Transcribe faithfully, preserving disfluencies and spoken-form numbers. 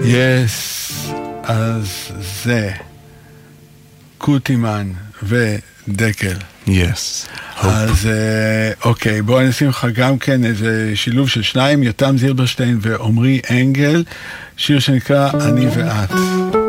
יס, אז זה קוטימן ודקל. יס. אז אוקיי, בואו נשים לך גם כן איזה שילוב של שניים, יותם זילברשטיין ועומרי אנגל, שיר שנקרא אני ואת.